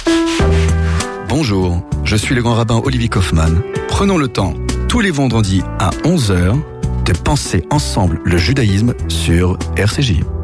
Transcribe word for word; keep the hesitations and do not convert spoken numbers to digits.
Bonjour, je suis le grand rabbin Olivier Kaufmann. Prenons le temps, tous les vendredis à onze heures, de penser ensemble le judaïsme sur R C J.